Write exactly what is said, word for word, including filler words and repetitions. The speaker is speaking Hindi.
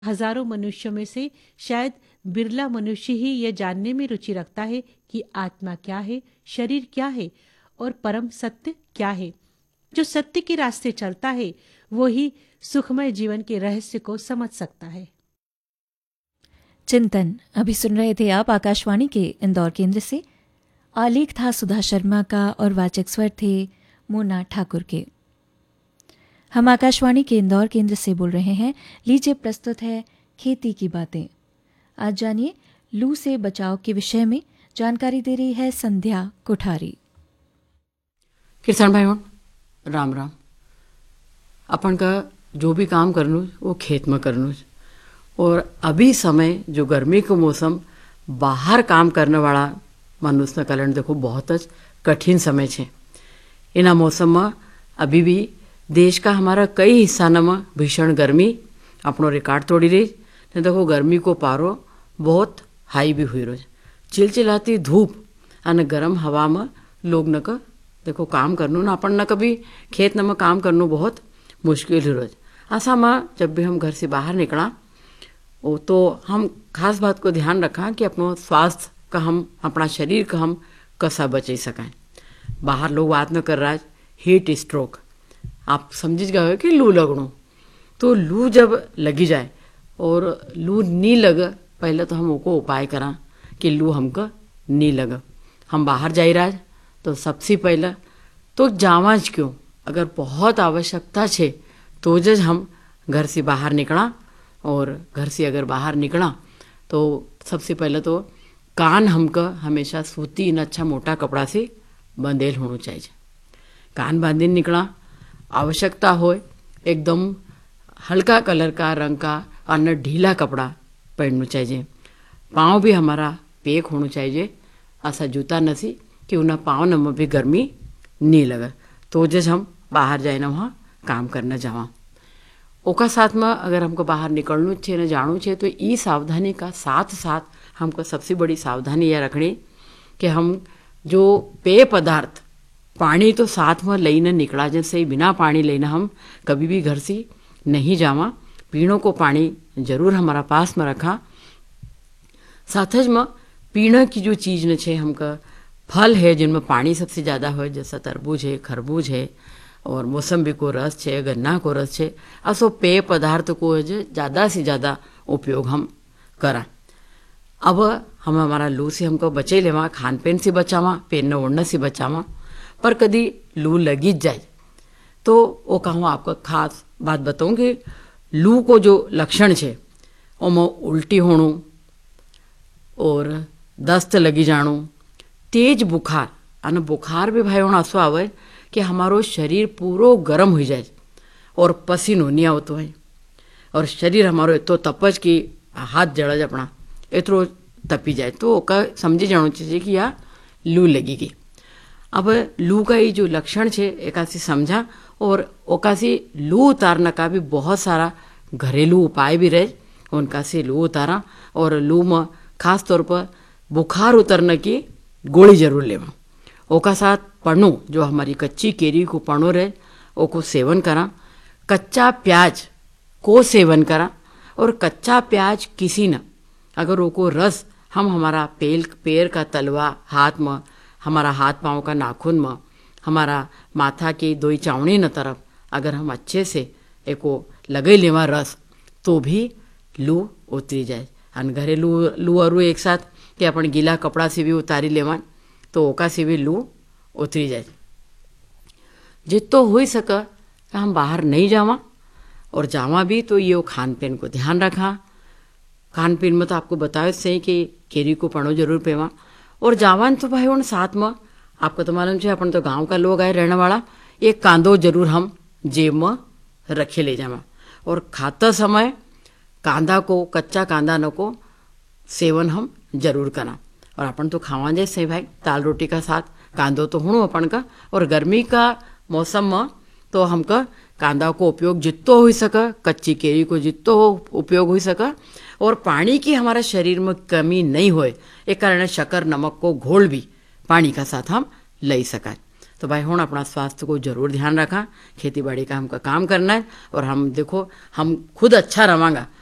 हजारों मनुष्यों में से शायद बिरला मनुष्य ही यह जानने में रुचि रखता है कि आत्मा क्या है, शरीर क्या है और परम सत्य क्या है। जो सत्य के रास्ते चलता है वो ही सुखमय जीवन के रहस्य को समझ सकता है। चिंतन अभी सुन रहे थे आप आकाशवाणी के इंदौर केंद्र से। आलेख था सुधा शर्मा का और वाचक स्वर थे मोना ठाकुर के। हम आकाशवाणी के इंदौर केंद्र से बोल रहे हैं। लीजिए प्रस्तुत है खेती की बातें। आज जानिए लू से बचाव के विषय में जानकारी दे रही है संध्या कोठारी। किसान भाइयों राम राम। अपन का जो भी काम करनू वो खेत में करनू, और अभी समय जो गर्मी का मौसम बाहर काम करने वाला मनुष्य कारण देखो बहुत कठिन समय छे। इना मौसम में अभी भी देश का हमारा कई हिस्सा में भीषण गर्मी अपनो रिकॉर्ड तोड़ी रही ने। देखो गर्मी को पारो बहुत हाई भी हुई रोज। चिलचिलाती धूप और गर्म हवा में लोग न का देखो काम करनू ना अपन न कभी खेत न में काम करनू बहुत मुश्किल ही रोज। ऐसा में जब भी हम घर से बाहर निकला वो तो हम खास बात को ध्यान रखा कि अपनो स्वास्थ्य का हम अपना शरीर का हम कैसा बचा सकें। बाहर लोग बात न कर रहा है हीट स्ट्रोक, आप समझ गए हो कि लू लगणू। तो लू जब लगी जाए और लू नहीं लग, पहले तो हम वो उपाय करा कि लू हमको नहीं लगे। हम बाहर जा रहा है तो सबसे पहले तो जावाज क्यों, अगर बहुत आवश्यकता छे तो जज हम घर से बाहर निकला। और घर से अगर बाहर निकला तो सबसे पहले तो कान हमको हमेशा सूती न अच्छा मोटा कपड़ा से बंधेल होना चाहिए। कान बांधे निकला, आवश्यकता हो एकदम हल्का कलर का रंग का और ढीला कपड़ा पहनना चाहिए। पाँव भी हमारा पैक होना चाहिए, ऐसा जूता नसी कि उन्हें पाँव न में भी गर्मी नहीं लगे। तो जैसे हम बाहर जाए ना वहाँ काम करना जावा। ओका साथ में अगर हमको बाहर निकलना छे न जाणू छे तो ये सावधानी का साथ साथ हमको सबसे बड़ी सावधानी यह रखनी कि हम जो पेय पदार्थ पानी तो साथ में लेना निकला, जैसे बिना पानी लेना हम कभी भी घर से नहीं जावा। पीणों को पानी जरूर हमारा पास में रखा। साथ में पीने की जो चीज़ न छे हमका फल है जिनमें पानी सबसे ज़्यादा हो, जैसा तरबूज है, खरबूज है और मौसम्बी को रस छे, गन्ना को रस छे, असो पेय पदार्थ को ज़्यादा से ज़्यादा उपयोग हम करा। अब हम हमारा लू से हमको बचे लेवा, खान पीन से बचावा, पहनने ओढ़ने से बचावा। पर कभी लू लगी जाए तो वो कहूँ आपको खास बात बताऊँ कि लू को जो लक्षण छे ओमें उल्टी होणु और दस्त लगी जाणु, तेज बुखार, और बुखार भी भाई होना ऐसो आवे कि हमारो शरीर पूरो गर्म हो जाए और पसीनो नहीं आवतो है और शरीर हमारो इतो तपज कि हाथ जड़ज अपना इतरो तपी जाए, तो ओका समझी जाना चाहिए कि या लू लगेगी। अब लू का ये जो लक्षण छे एकासी समझा और ओकासी लू उतारने का भी बहुत सारा घरेलू उपाय भी रहे, उनका से लू उतारा। और लू में खास तौर पर बुखार उतरने की गोली जरूर लेवा। ओका साथ पन्नू जो हमारी कच्ची केरी को पन्नो रहे ओको सेवन करा। कच्चा प्याज को सेवन करा और कच्चा प्याज किसी न अगर ओको रस हम हमारा पेल पैर का तलवा, हाथ में, हमारा हाथ पाँव का नाखून में, हमारा माथा की दो चावनी न तरफ अगर हम अच्छे से एको लगे लेवा रस तो भी लू उतरी जाए। अन घरेलू लू और एक साथ कि अपन गीला कपड़ा से भी उतारी लेवा तो ओका से भी लू उतरी जाए। जितो हो सके हम बाहर नहीं जावा और जावा भी तो ये खान पीन को ध्यान रखा। खान पीन में तो आपको बताया सही कि केरी को पनो जरूर पेवा और जावान तो भाई उन साथ में आपको तो मालूम है अपन तो गांव का लोग आए रहने वाला, एक कांदो जरूर हम जेब में रखे ले जावा। और खाते समय कांदा को, कच्चा कांदा न को सेवन हम जरूर करा। और अपन तो खावा जाए सही भाई दाल रोटी का साथ कांदो तो हूँ अपन का। और गर्मी का मौसम में तो हमका कांदा को उपयोग जितो हो सके, कच्ची केरी को जितो उपयोग हो सके और पानी की हमारे शरीर में कमी नहीं होए, एक कारण शक्कर नमक को घोल भी पानी का साथ हम ले सकें। तो भाई हूँ अपना स्वास्थ्य को जरूर ध्यान रखा। खेती बाड़ी का हमका काम करना है और हम देखो हम खुद अच्छा रवांगा